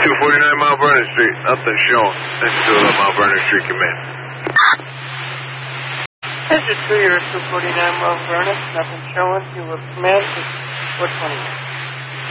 249 Mount Vernon Street. Nothing showing next to Mount Vernon Street command. This is 249 Mount Vernon. Nothing showing. You will command 420.